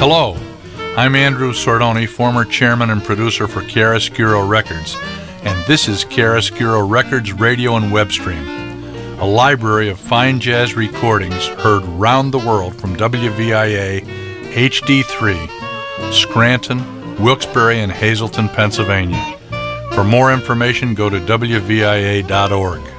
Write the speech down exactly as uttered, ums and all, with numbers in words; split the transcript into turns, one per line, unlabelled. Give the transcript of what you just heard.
Hello, I'm Andrew Sordoni, former chairman and producer for Chiaroscuro Records, and this is Chiaroscuro Records Radio and Web Stream, a library of fine jazz recordings heard round the world from W V I A H D three, Scranton, Wilkes-Barre, and Hazleton, Pennsylvania. For more information, go to W V I A dot org.